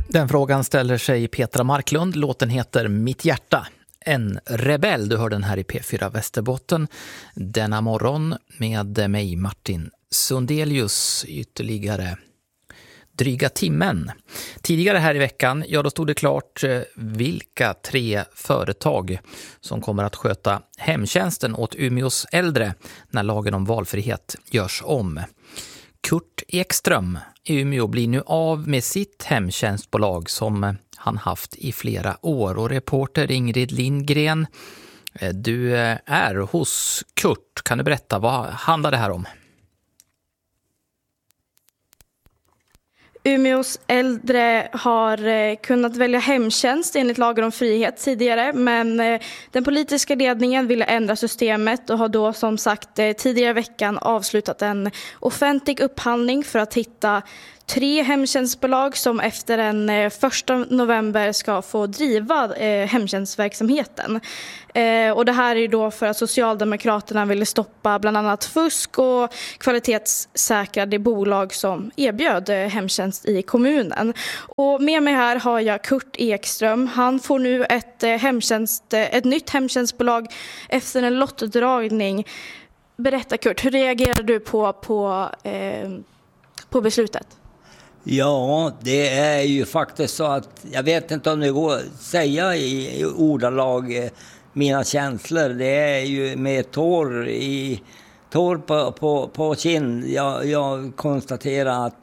Den frågan ställer sig Petra Marklund. Låten heter Mitt hjärta. En rebell, du hör den här i P4 Västerbotten denna morgon med mig Martin Sundelius ytterligare dryga timmen. Tidigare här i veckan, då stod det klart vilka 3 företag som kommer att sköta hemtjänsten åt Umeås äldre när lagen om valfrihet görs om. Kurt Ekström i Umeå blir nu av med sitt hemtjänstbolag som han haft i flera år. Och reporter Ingrid Lindgren, du är hos Kurt. Kan du berätta, vad handlar det här om? Umeås äldre har kunnat välja hemtjänst enligt lagen om frihet tidigare, men den politiska ledningen ville ändra systemet och har då som sagt tidigare i veckan avslutat en offentlig upphandling för att hitta 3 hemtjänstbolag som efter den 1 november ska få driva hemtjänstverksamheten. Och det här är då för att Socialdemokraterna ville stoppa bland annat fusk och kvalitetssäkra det bolag som erbjöd hemtjänst i kommunen. Och med mig här har jag Kurt Ekström. Han får nu ett nytt hemtjänstbolag efter en lottdragning. Berätta Kurt, hur reagerar du på beslutet? Ja, det är ju faktiskt så att jag vet inte om det går att säga i ordalag mina känslor. Det är ju med tår på kind. Jag konstaterar att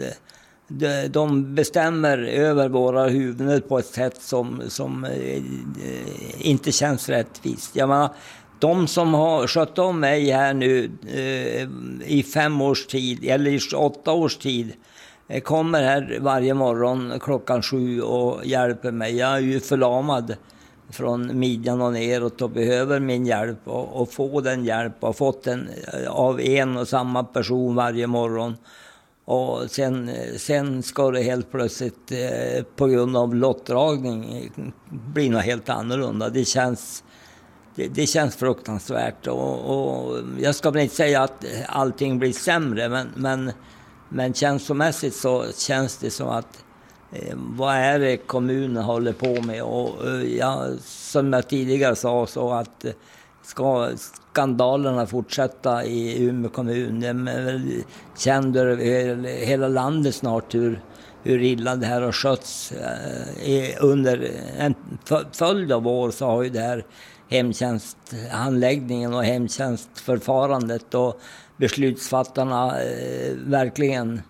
de bestämmer över våra huvuden på ett sätt som inte känns rättvist. Jag menar, de som har skött om mig här nu i 5 års tid eller i 8 års tid kommer här varje morgon klockan 7 och hjälper mig. Jag är ju förlamad från midjan och neråt och behöver min hjälp och få den hjälp. Jag har fått den av en och samma person varje morgon. Och sen ska det helt plötsligt på grund av lottdragning bli något helt annorlunda. Det känns fruktansvärt och jag ska väl inte säga att allting blir sämre, men känslomässigt så känns det som att vad är det kommunen håller på med? Och som jag tidigare sa så att ska skandalerna fortsätta i Umeå kommun, det är väl känd över hela landet snart hur illa det här har skötts. Under en följd av år så har ju det här hemtjänsthandläggningen och hemtjänstförfarandet och beslutsfattarna verkligen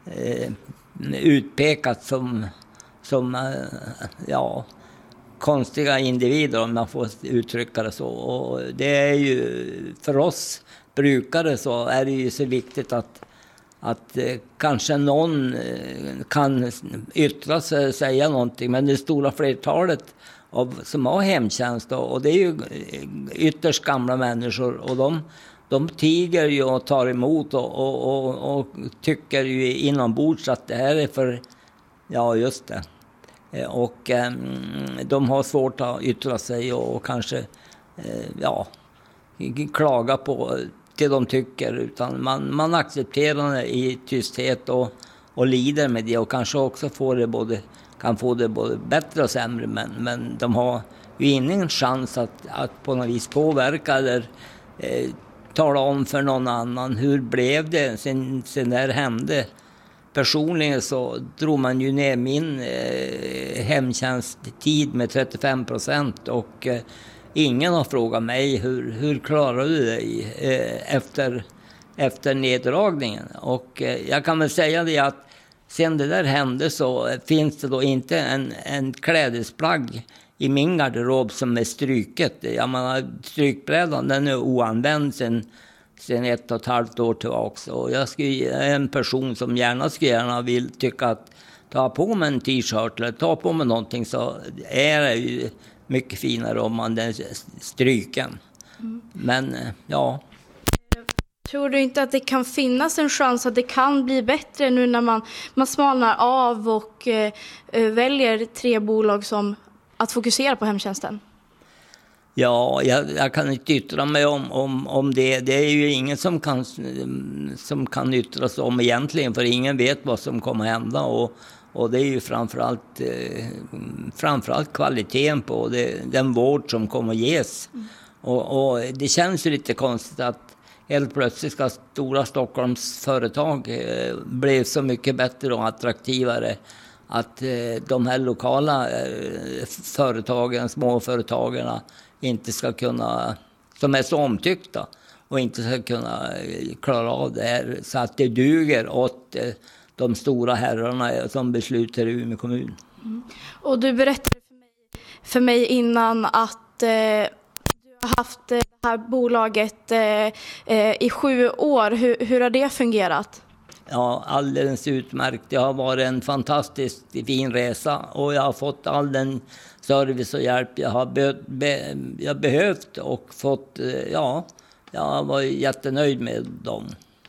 utpekat som konstiga individer, om man får uttrycka det så. Och det är ju för oss brukare så är det ju så viktigt att kanske någon kan yttra sig och säga någonting, men det stora flertalet som har hemtjänst och det är ju ytterst gamla människor och de tiger ju och tar emot och tycker ju inombords att det här är för, ja just det. Och de har svårt att yttra sig och kanske klaga på det de tycker, utan man accepterar det i tysthet och lider med det och kanske också kan få det både bättre och sämre, men de har ju ingen chans att på något vis påverka eller tala om för någon annan hur blev det sen det hände. Personligen så drog man ju ner min hemtjänsttid med 35% och ingen har frågat mig hur klarar du dig efter neddragningen. Och jag kan väl säga det att sen det där hände så finns det då inte en klädesplagg i min garderob som är stryket. Jag menar, strykbrädan den är oanvänd sen 1,5 år tillbaka. Och jag är en person som gärna vill tycka att ta på mig en t-shirt eller ta på mig någonting, så är det ju mycket finare om man den stryken. Men ja. Tror du inte att det kan finnas en chans att det kan bli bättre nu när man smalnar av och väljer 3 bolag som att fokusera på hemtjänsten? Ja, jag kan inte yttra mig om det. Det är ju ingen som kan yttra sig om egentligen, för ingen vet vad som kommer hända. Och det är ju framförallt kvaliteten på den vård som kommer ges. Och det känns ju lite konstigt att helt plötsligt ska stora Stockholms företag blev så mycket bättre och attraktivare. Att de här lokala företagen, småföretagen, inte ska kunna, som är så omtyckta, och inte ska kunna klara av det här. Så att det duger åt de stora herrarna som beslutar i Umeå kommun. Och du berättade för mig innan att du har haft det här bolaget i 7 år. Hur har det fungerat? Ja, alldeles utmärkt. Det har varit en fantastiskt fin resa och jag har fått all den service och hjälp jag har behövt och fått. Ja, jag har varit jättenöjd med dem.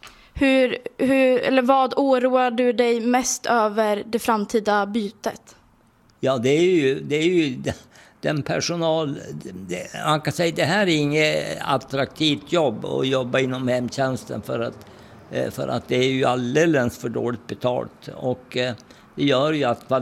Vad oroar du dig mest över det framtida bytet? Ja, det är ju den personal. Man kan säga att det här är inget attraktivt jobb att jobba inom hemtjänsten för att det är ju alldeles för dåligt betalt, och det gör ju att